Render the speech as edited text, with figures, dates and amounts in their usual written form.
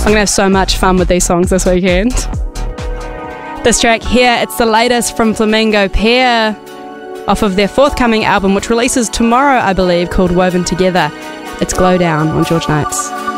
going to have so much fun with these songs this weekend. This track here, it's the latest from Flamingo Pair off of their forthcoming album, which releases tomorrow, I believe, called Woven Together. It's Glow Down on George Nights.